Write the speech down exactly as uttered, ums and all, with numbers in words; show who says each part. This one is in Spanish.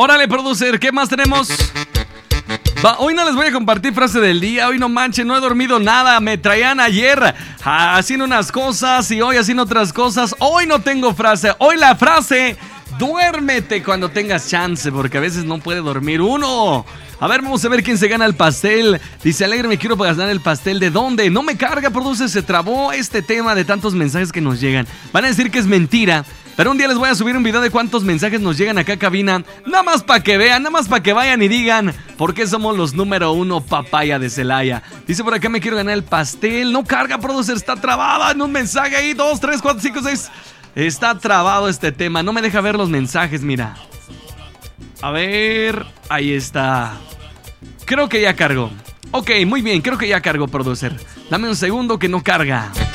Speaker 1: Órale, producer, ¿qué más tenemos? Va, hoy no les voy a compartir frase del día. Hoy no manchen, no he dormido nada. Me traían ayer ah, haciendo unas cosas y hoy haciendo otras cosas. Hoy no tengo frase. Hoy la frase: duérmete cuando tengas chance, porque a veces no puede dormir uno. A ver, vamos a ver quién se gana el pastel. Dice Alegre, me quiero ganar el pastel. ¿De dónde? No me carga, produce. Se trabó este tema de tantos mensajes que nos llegan. Van a decir que es mentira, pero un día les voy a subir un video de cuántos mensajes nos llegan acá a cabina. Nada más para que vean, nada más para que vayan y digan por qué somos los número uno papaya de Celaya. Dice por acá, me quiero ganar el pastel. No carga, producer, está trabada en un mensaje ahí. Dos, tres, cuatro, cinco, seis. Está trabado este tema, no me deja ver los mensajes, mira. A ver, ahí está. Creo que ya cargó. Ok, muy bien, creo que ya cargó, producer. Dame un segundo que no carga.